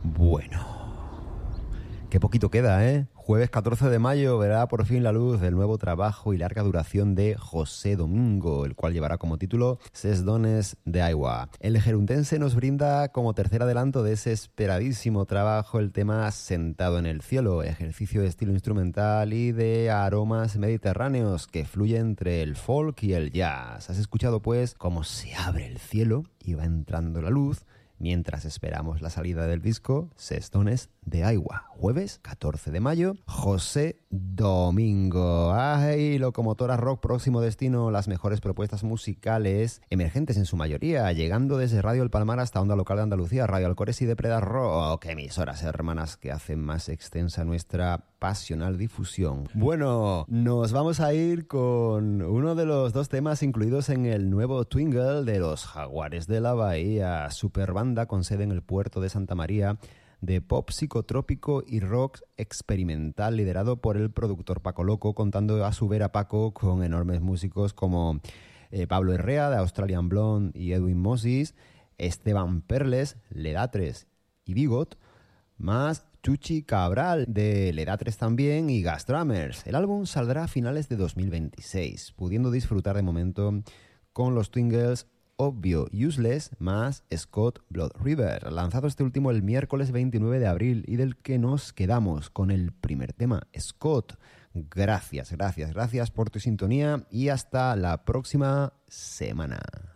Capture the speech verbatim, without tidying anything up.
Bueno, qué poquito queda, ¿eh? Jueves catorce de mayo verá por fin la luz del nuevo trabajo y larga duración de José Domingo, el cual llevará como título Ses dones de Aigua. El gerundense nos brinda como tercer adelanto de ese esperadísimo trabajo el tema Sentado en el cielo, ejercicio de estilo instrumental y de aromas mediterráneos que fluye entre el folk y el jazz. ¿Has escuchado pues cómo se abre el cielo y va entrando la luz mientras esperamos la salida del disco Ses dones de Aigua? Jueves catorce de mayo, José Domingo. ¡Ay! Locomotora Rock, próximo destino, las mejores propuestas musicales, emergentes en su mayoría, llegando desde Radio El Palmar hasta Onda Local de Andalucía, Radio Alcores y Depreda Rock, emisoras hermanas que hacen más extensa nuestra pasional difusión. Bueno, nos vamos a ir con uno de los dos temas incluidos en el nuevo Twingle de los Jaguares de la Bahía, super banda con sede en el puerto de Santa María, de pop psicotrópico y rock experimental, liderado por el productor Paco Loco, contando a su vera Paco con enormes músicos como eh, Pablo Herrea de Australian Blonde y Edwin Moses, Esteban Perles, Ledatres y Bigot, más Chuchi Cabral de Ledatres también y Gas Drummers. El álbum saldrá a finales de dos mil veintiséis, pudiendo disfrutar de momento con los Twingles Obvio Useless más Scott Blood River, lanzado este último el miércoles veintinueve de abril y del que nos quedamos con el primer tema. Scott, gracias, gracias, gracias por tu sintonía y hasta la próxima semana.